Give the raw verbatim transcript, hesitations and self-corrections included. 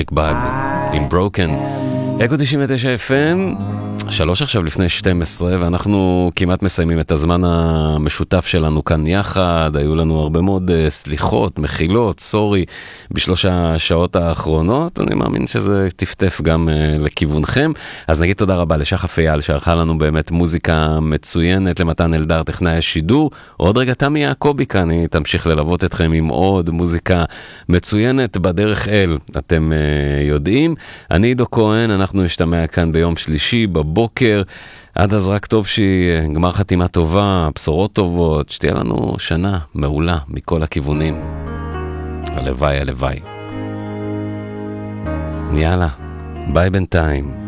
Magic Bug עם Broken. אקו תשעים ותשע אף אם, שלוש עכשיו לפני שתים עשרה, ואנחנו כמעט מסיימים את הזמן המשותף שלנו כאן יחד. היו לנו הרבה מאוד uh, סליחות, מחילות, סורי, בשלוש השעות האחרונות. אני מאמין שזה תפתף גם uh, לכיוונכם. אז נגיד תודה רבה לשחף אייל, שערכה לנו באמת מוזיקה מצוינת, למתן אלדר, טכנאי השידור. עוד רגע תמי יעקובי כאן, היא תמשיך ללוות אתכם עם עוד מוזיקה מצוינת בדרך אל, אתם uh, יודעים. אני עידו כהן, אנחנו נשתמע כאן ביום שלישי בבוקר. עד אז רק טוב שהיא גמר חתימה טובה, בשורות טובות, שתהיה לנו שנה מעולה מכל הכיוונים. הלוואי, הלוואי. יאללה, ביי בינתיים.